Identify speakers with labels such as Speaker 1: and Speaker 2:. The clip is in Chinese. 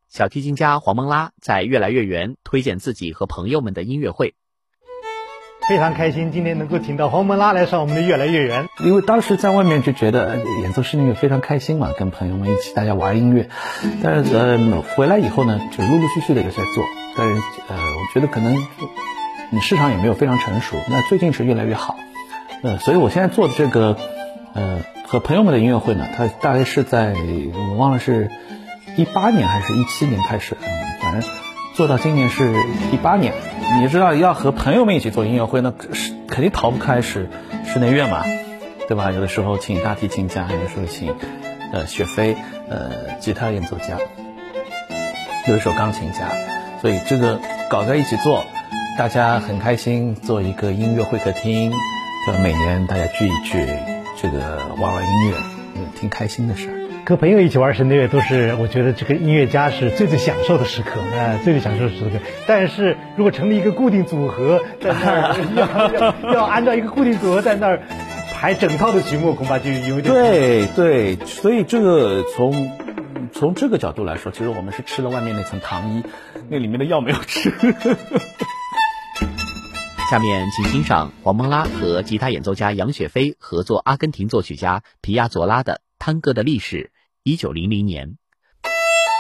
Speaker 1: 小提琴家黄蒙拉在越来越圆推荐自己和朋友们的音乐会。
Speaker 2: 非常开心今天能够请到黄蒙拉来上我们的越来越圆，
Speaker 3: 因为当时在外面就觉得演奏室内乐非常开心嘛，跟朋友们一起大家玩音乐，但是回来以后呢，就陆陆续续的也在做，但是我觉得可能市场也没有非常成熟，那最近是越来越好，所以我现在做的这个和朋友们的音乐会呢，它大概是在我忘了是18年还是17年开始，反正做到今年是18年。你知道要和朋友们一起做音乐会，那肯定逃不开室内乐嘛，对吧？有的时候请大提琴家，有的时候请雪飞吉他演奏家，有的时候钢琴家，所以这个搞在一起做，大家很开心，做一个音乐会客厅，每年大家聚一聚，这个玩玩音乐，挺开心的事儿。
Speaker 2: 和朋友一起玩室内乐都是我觉得这个音乐家是最享受的时刻，最享受的时刻。但是如果成立一个固定组合，在那儿要按照一个固定组合在那儿排整套的曲目，恐怕就有点
Speaker 3: 对，所以这个从这个角度来说，其实我们是吃了外面那层糖衣，那里面的药没有吃。
Speaker 1: 下面请欣赏黄蒙拉和吉他演奏家杨雪飞合作阿根廷作曲家皮亚佐拉的《探戈的历史》，1900年。